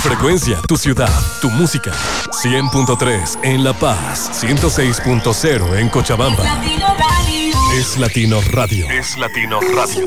frecuencia, tu ciudad, tu música. 100.3 en La Paz, 106.0 en Cochabamba. Es Latino Radio. Es Latino Radio.